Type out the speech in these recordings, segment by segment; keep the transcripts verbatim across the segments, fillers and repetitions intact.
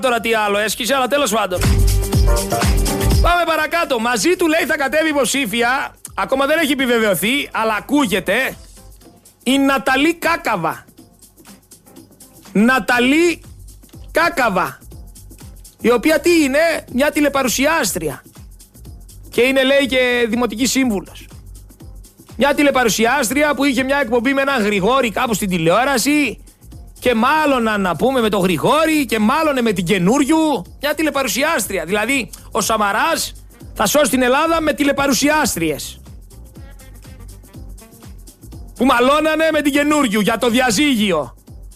τώρα τι άλλο έσκησε, αλλά τέλος πάντων. Πάμε παρακάτω. Μαζί του λέει θα κατέβει υποψήφια. Ακόμα δεν έχει επιβεβαιωθεί, αλλά ακούγεται. Η Ναταλή Κάκαβα. Ναταλή Κάκαβα. Η οποία τι είναι? Μια τηλεπαρουσιάστρια. Και είναι, λέει, και δημοτική σύμβουλος. Μια τηλεπαρουσιάστρια που είχε μια εκπομπή με έναν Γρηγόρη κάπου στην τηλεόραση. Και μάλλον να πούμε με τον Γρηγόρη και μάλλον με την καινούριου. Μια τηλεπαρουσιάστρια. Δηλαδή ο Σαμαράς θα σώσει την Ελλάδα με τηλεπαρουσιάστριες. Που μαλώνανε με την καινούριου για το διαζύγιο.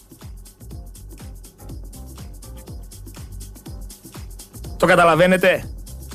Το καταλαβαίνετε?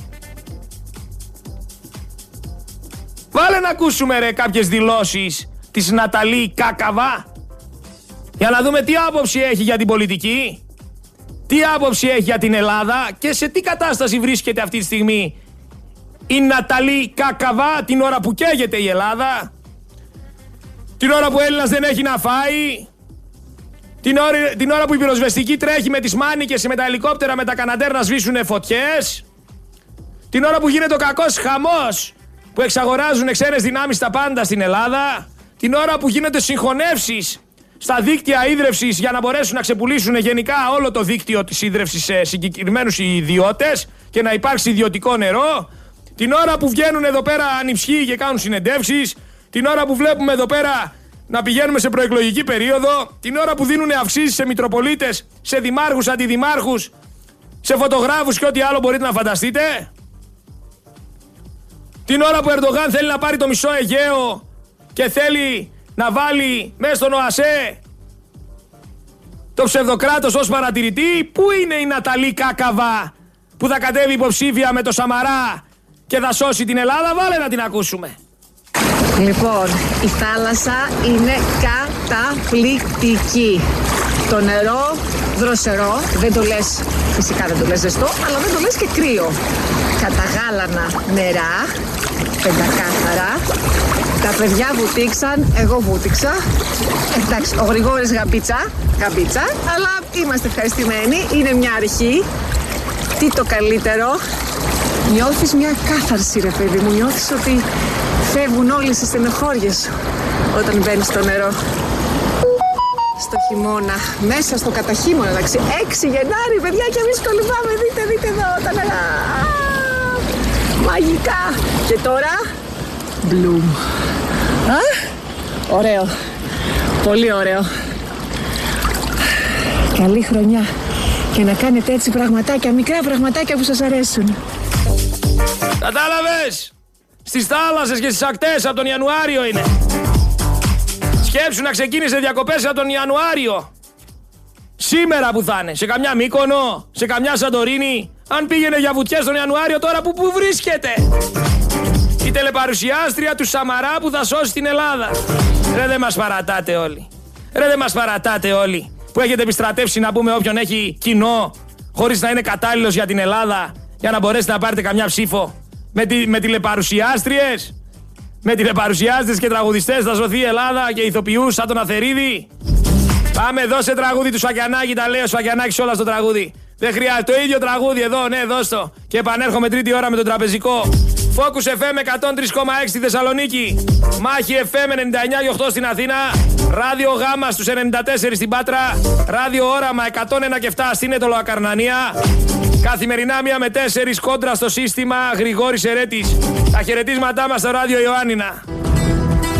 Βάλε να ακούσουμε ρε κάποιες δηλώσεις της Ναταλή Κάκαβα. Για να δούμε τι άποψη έχει για την πολιτική, τι άποψη έχει για την Ελλάδα και σε τι κατάσταση βρίσκεται αυτή τη στιγμή η Ναταλή Κάκαβα την ώρα που καίγεται η Ελλάδα, την ώρα που ο Έλληνας δεν έχει να φάει, την ώρα, την ώρα που η πυροσβεστική τρέχει με τις μάνικες, με τα ελικόπτερα, με τα καναντέρ να σβήσουν φωτιές, την ώρα που γίνεται ο κακός χαμός που εξαγοράζουν ξένες δυνάμεις τα πάντα στην Ελλάδα, την ώρα που γίνονται συγχωνεύσεις στα δίκτυα ίδρευσης για να μπορέσουν να ξεπουλήσουν γενικά όλο το δίκτυο της ίδρευσης σε συγκεκριμένους ιδιώτες και να υπάρξει ιδιωτικό νερό, την ώρα που βγαίνουν εδώ πέρα ανιψιοί και κάνουν συνεντεύξεις, την ώρα που βλέπουμε εδώ πέρα να πηγαίνουμε σε προεκλογική περίοδο, την ώρα που δίνουν αυξήσεις σε μητροπολίτες, σε δημάρχους, αντιδημάρχους, σε φωτογράφους και ό,τι άλλο μπορείτε να φανταστείτε, την ώρα που ο Ερντογάν θέλει να πάρει το μισό Αιγαίο και θέλει να βάλει μέσα στον ΟΑΣΕ το ψευδοκράτος ως παρατηρητή. Πού είναι η Ναταλή Κάκαβα που θα κατέβει υποψήφια με το Σαμαρά και θα σώσει την Ελλάδα? Βάλε να την ακούσουμε. Λοιπόν, η θάλασσα είναι καταπληκτική. Το νερό δροσερό, δεν το λες, φυσικά δεν το λες ζεστό, αλλά δεν το λες και κρύο. Καταγάλανα νερά, πεντακάθαρα. Τα παιδιά βουτήξαν, εγώ βούτυξα. Εντάξει, ο Γρηγόρης γαμπίτσα, γαμπίτσα, αλλά είμαστε ευχαριστημένοι, είναι μια αρχή. Τι το καλύτερο, νιώθεις μια κάθαρση ρε παιδί μου, νιώθεις ότι φεύγουν όλες οι στενοχώριες σου όταν μπαίνεις στο νερό. Στο χειμώνα, μέσα στο καταχείμωνα, εντάξει, έξι Γενάρη, παιδιά, και εμείς κολυμπάμε, δείτε, δείτε εδώ, τα νερά. Μαγικά. Και τώρα, Bloom. Α, ωραίο. Πολύ ωραίο. Καλή χρονιά. Και να κάνετε έτσι πραγματάκια, μικρά πραγματάκια που σας αρέσουν. Κατάλαβες? Στις θάλασσες και στις ακτές από τον Ιανουάριο είναι. Σκέψου να ξεκίνησε διακοπές από τον Ιανουάριο. Σήμερα που θα είναι, σε καμιά Μύκονο, σε καμιά Σαντορίνη. Αν πήγαινε για βουτιές τον Ιανουάριο, τώρα που, που βρίσκεται? Η τελεπαρουσιάστρια του Σαμαρά που θα σώσει την Ελλάδα. Ρε δεν μας παρατάτε όλοι. Ρε δεν μας παρατάτε όλοι. Που έχετε επιστρατεύσει να πούμε όποιον έχει κοινό, χωρίς να είναι κατάλληλος για την Ελλάδα, για να μπορέσετε να πάρετε καμιά ψήφο. Με, τη, με τηλεπαρουσιάστριες. Με τηλεπαρουσιάστες και τραγουδιστές θα σωθεί η Ελλάδα και ηθοποιούς σαν τον Αθερίδη. Πάμε εδώ σε τραγούδι του Σφακιανάκη, τα λέει ο Σφακιανάκης όλα στο τραγούδι. Δεν χρειάζεται, το ίδιο τραγούδι εδώ, ναι, δώσ' το. Και επανέρχομαι τρίτη ώρα με τον τραπεζικό. Focus εφ εμ εκατόν τρία κόμμα έξι στη Θεσσαλονίκη. Μάχη εφ εμ ενενήντα εννιά κόμμα οκτώ στην Αθήνα. Ράδιο Γάμα στους ενενήντα τέσσερα στην Πάτρα. Ράδιο Όραμα εκατόν ένα κόμμα επτά στην Έτωλο Ακαρνανία. Καθημερινά μία με τέσσερις κόντρα στο σύστημα. Γρηγόρης Ερέτης. Τα χαιρετίσματά μας στο Ράδιο Ιωάννινα.